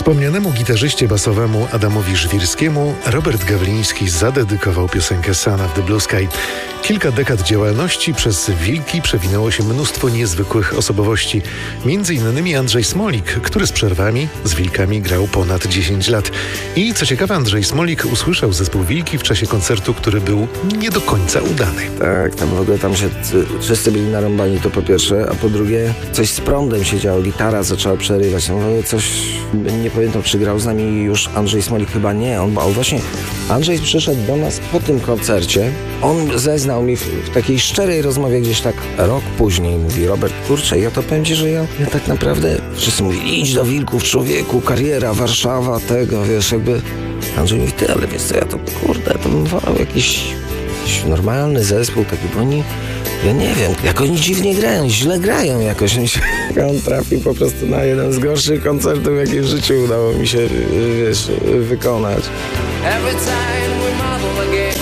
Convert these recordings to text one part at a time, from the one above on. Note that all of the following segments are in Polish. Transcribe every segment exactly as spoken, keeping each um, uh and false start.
Wspomnianemu gitarzyście basowemu Adamowi Żwirskiemu Robert Gawliński zadedykował piosenkę Son of the Blue Sky. Kilka dekad działalności przez Wilki przewinęło się mnóstwo niezwykłych osobowości. Między innymi Andrzej Smolik, który z przerwami z Wilkami grał ponad dziesięć lat. I co ciekawe, Andrzej Smolik usłyszał zespół Wilki w czasie koncertu, który był nie do końca udany. Tak, tam w ogóle tam się wszyscy byli narąbani, to po pierwsze, a po drugie coś z prądem się działo, gitara zaczęła przerywać. No, coś, nie pamiętam, czy grał z nami już Andrzej Smolik, chyba nie. On, on właśnie, Andrzej przyszedł do nas po tym koncercie. On zeznał mi w, w takiej szczerej rozmowie gdzieś tak rok później. Mówi: Robert, kurczę, ja to powiem ci, że ja, ja tak naprawdę, wszyscy mówili: idź do Wilków, człowieku, kariera, Warszawa, tego, wiesz, jakby. Andrzej mówi: ty, ale wiesz co, ja to, kurde, to bym wolał jakiś, jakiś normalny zespół, taki, bo oni, ja nie wiem, jak oni dziwnie grają, źle grają jakoś. On trafił po prostu na jeden z gorszych koncertów, jakie w życiu udało mi się, wiesz, wykonać. Every time we model again,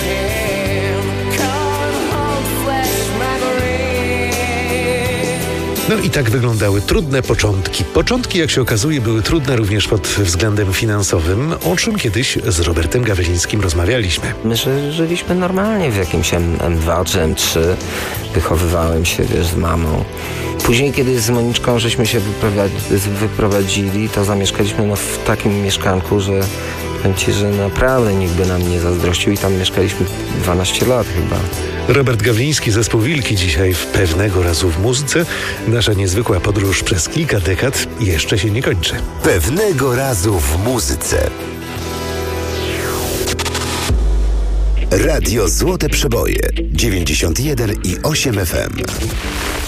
come home, flesh memory. No i tak wyglądały trudne początki. Początki, jak się okazuje, były trudne również pod względem finansowym, o czym kiedyś z Robertem Gawlińskim rozmawialiśmy. My że żyliśmy normalnie w jakimś M dwa czy M trzy. Wychowywałem się, wiesz, z mamą. Później, kiedy z Moniczką żeśmy się wyprowadzili, to zamieszkaliśmy no, w takim mieszkanku, że powiem ci, że naprawdę nikt by nam nie zazdrościł i tam mieszkaliśmy dwanaście lat chyba. Robert Gawliński, zespół Wilki, dzisiaj w Pewnego razu w muzyce. Nasza niezwykła podróż przez kilka dekad jeszcze się nie kończy. Pewnego razu w muzyce. Radio Złote Przeboje dziewięćdziesiąt jeden i osiem F M.